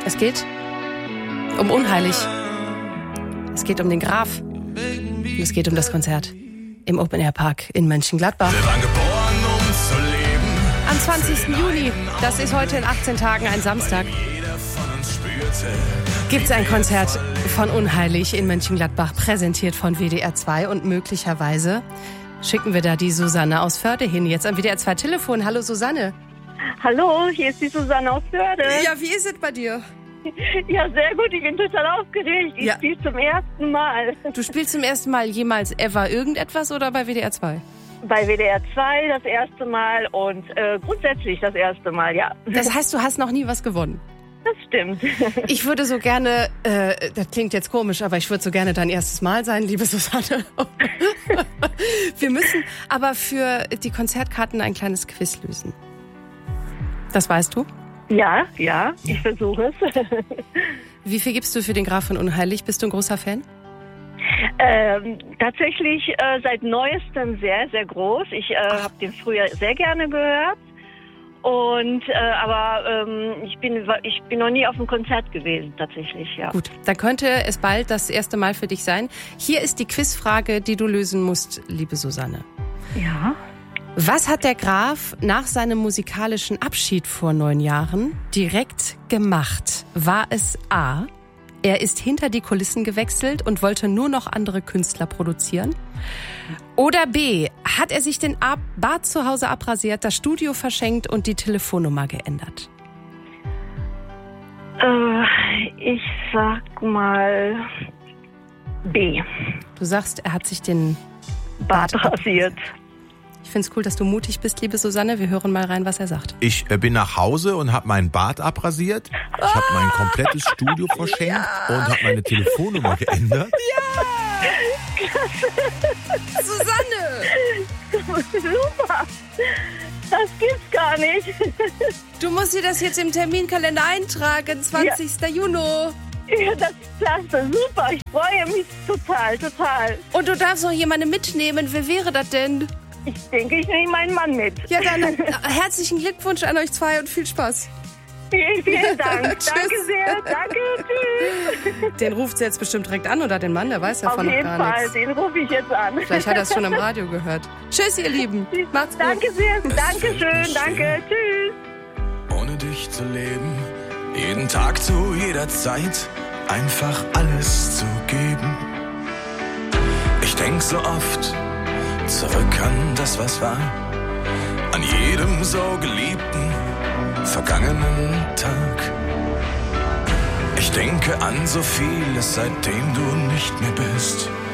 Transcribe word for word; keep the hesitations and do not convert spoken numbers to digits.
Es geht um Unheilig. Es geht um den Graf. Und es geht um das Konzert im Open Air Park in Mönchengladbach. Wir waren geboren, um zu leben. Am zwanzigsten Juni, das ist heute in achtzehn Tagen ein Samstag, gibt es ein Konzert von Unheilig in Mönchengladbach, präsentiert von W D R zwei. Und möglicherweise schicken wir da die Susanne aus Förde hin. Jetzt am W D R zwei Telefon. Hallo Susanne. Hallo, hier ist die Susanne aus Förde. Ja, wie ist es bei dir? Ja, sehr gut, ich bin total aufgeregt. Ich Ja. spiele zum ersten Mal. Du spielst zum ersten Mal jemals ever irgendetwas oder bei W D R zwei? Bei W D R zwei das erste Mal und äh, grundsätzlich das erste Mal, ja. Das heißt, du hast noch nie was gewonnen. Das stimmt. Ich würde so gerne, äh, das klingt jetzt komisch, aber ich würde so gerne dein erstes Mal sein, liebe Susanne. Wir müssen aber für die Konzertkarten ein kleines Quiz lösen. Das weißt du? Ja, ja, ich versuche es. Wie viel gibst du für den Graf von Unheilig? Bist du ein großer Fan? ähm, tatsächlich äh, seit Neuestem sehr, sehr groß. Ich äh, habe den früher sehr gerne gehört. Und äh, aber ähm, ich bin ich bin noch nie auf einem Konzert gewesen, tatsächlich, ja. Gut, dann könnte es bald das erste Mal für dich sein. Hier ist die Quizfrage, die du lösen musst, liebe Susanne. Ja. Was hat der Graf nach seinem musikalischen Abschied vor neun Jahren direkt gemacht? War es A, er ist hinter die Kulissen gewechselt und wollte nur noch andere Künstler produzieren? Oder B, hat er sich den Bart zu Hause abrasiert, das Studio verschenkt und die Telefonnummer geändert? Äh, ich sag mal B. Du sagst, er hat sich den Bart rasiert. Ich finde es cool, dass du mutig bist, liebe Susanne. Wir hören mal rein, was er sagt. Ich äh, bin nach Hause und habe meinen Bart abrasiert. Ich habe mein komplettes Studio verschenkt ja. und habe meine Telefonnummer geändert. Ja! Susanne! Super! Das gibt's gar nicht. Du musst dir das jetzt im Terminkalender eintragen, zwanzigsten Juni. Ja, das ist klasse, super. Ich freue mich total, total. Und du darfst noch jemanden mitnehmen. Wer wäre das denn? Ich denke, ich nehme meinen Mann mit. Ja, dann herzlichen Glückwunsch an euch zwei und viel Spaß. Vielen, vielen Dank. Danke sehr. Danke. Tschüss. Den ruft sie jetzt bestimmt direkt an, oder den Mann? Der weiß ja Auf von noch jeden gar Fall, nichts. den rufe ich jetzt an. Vielleicht hat er es schon am Radio gehört. Tschüss, ihr Lieben. Macht's gut. Danke sehr. Dankeschön. Danke. Tschüss. Ohne dich zu leben, jeden Tag zu jeder Zeit, einfach alles zu geben. Ich denk so oft zurück an das, was war, an jedem so geliebten, vergangenen Tag. Ich denke an so vieles, seitdem du nicht mehr bist.